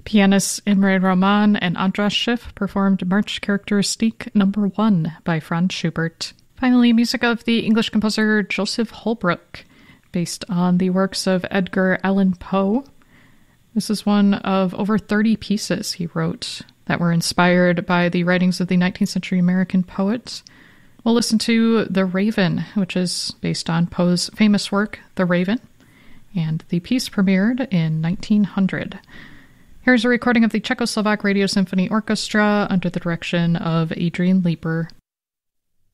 Pianists Imre Roman and Andras Schiff performed March Charakteristik No. 1 by Franz Schubert. Finally, music of the English composer Joseph Holbrook, based on the works of Edgar Allan Poe. This is one of over 30 pieces he wrote that were inspired by the writings of the 19th century American poet. We'll listen to The Raven, which is based on Poe's famous work, The Raven, and the piece premiered in 1900. Here's a recording of the Czechoslovak Radio Symphony Orchestra under the direction of Adrian Lieber.